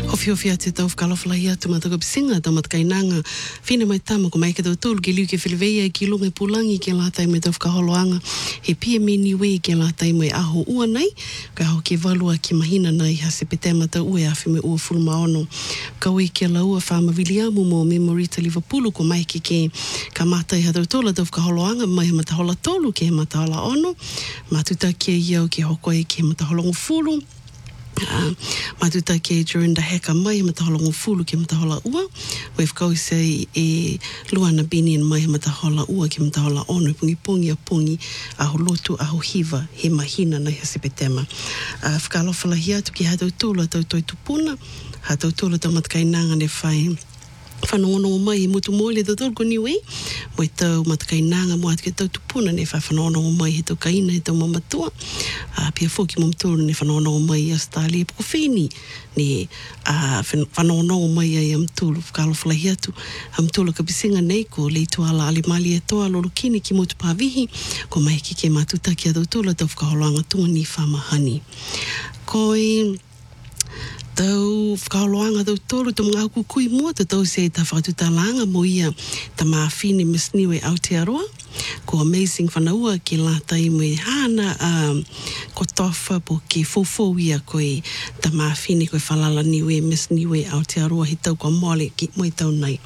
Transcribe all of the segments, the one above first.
Hofia te tau whakalawhalahi atu mataka pisinga tau matakainanga. Whina mai tama ko mai ka tau tolu ke liu ke whileweia i ki lunga pulangi ke lātai mai tau whakaholoanga. He pia me niwe ke lātai mai aho ua nei. Ka aho ke valua ki mahina nei hase petema tau ue awhi me ua fulma ono. Ka ui ke la ua whama Williamu mo Memorita Liverpool ko mai ke ka mātai ha tau tola tau whakaholoanga mai he matahola tolu ke he matahola ono. Matuta ke iau ke hokoi ke he mataholongo fulu. Matuta ke Jorinda Heka mai matahola fulu ke matahola ua. We've go say e Luana Binian mai matahola ua ke matahola ono pungi a pungi aho lotu aho hiva he mahina nei hase petema. Whakalawhalahi atu ki hatau tula tau toi tupuna. Hatau tula tau matakainanga ne whai. Whanongono mai i mutu mōle tau tolko niwe. Mo i tau matakainanga mo atu ke tau tupuna ne whai whanongono mai he tau kaina he tau mamatua. Pia fōki mōmtoro ne whanongono mai a stali e pukowhini. Ne whanongono mai ai amtulu whakalawhalahi atu. Amtulu ka pisinga nei ko leitu ala alimali e toa lolo kini ki motu pāwihi. Ko mai ke matuta ki a tau tula tau whakaholoanga tunga ni whamahani. Koi tau whakaholoanga tau tolu tau mga kukui mua tau se ta whakatutalanga mo ia ta maafini Miss Niwe Aotearoa. Ko amazing whanaua ki lātai mo i hana ko tofa po ki fofo ia koe ta maafini koe whalala niwe Miss Niwe Aotearoa hi tau ko mole ki mo i tau nei.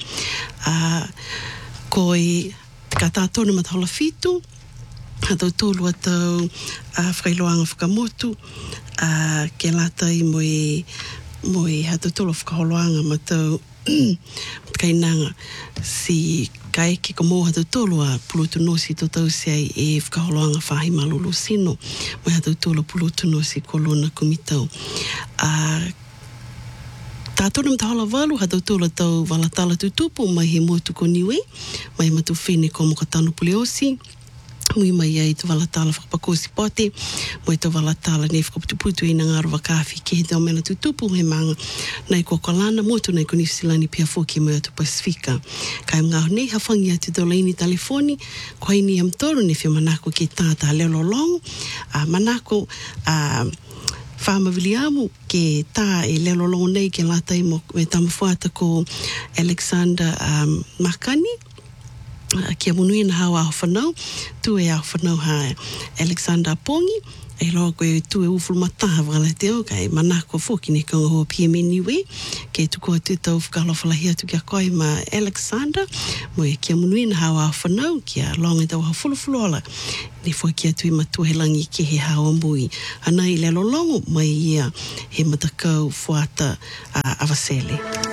Koe ka tātone matahola fitu. Ha tau tolu a tau whakailoanga whakamotu. Ke lātai mo i hatau tolu whakaholoanga ma tau kainanga si kai ki ko mo hatau tolu a pulutu nosi to tau se ai e whakaholoanga whahi malulu sino mo i hatau tolu pulutu nosi ko lona kumitau. Tātona mtahola walu hatau tolu tau walatala tutupu mai he motu ko niwe mai matu whine ko mo katanu puleosi. Mui mai ai tu walatala whakapakosi pote, mo i tu walatala nei whakaputuputu i ngā rawa kāwhi ki he tau mena tutupu he manga nei ko kalana motu nei ko nisilani pia fōki mai atu Pasifika. Kai mga nei hawhangi atu tau leini telefoni, ko haini am toro ne whia manako ki tāta lelo longu, manako Whama Williamu ke tā e lelo longu nei ke lātai mo e tamafuata ko Alexander Makani. Kia munuina hawa aho whanau, tu e aho whanau ha Alexander Pongi, e loa koe tu e ufulu mataha wala teo, kai manako whoki ne kaunga hoa PMN niwe, ke tuko atu tau whakalawhalahi atu kia koe ma Alexander, mo e kia munuina hawa aho whanau, kia longa tau ha fulufulu ne whoki atu i matuhelangi ke he hawa mui. Ana i lelo longo, mai ia he matakau fuata Avasele.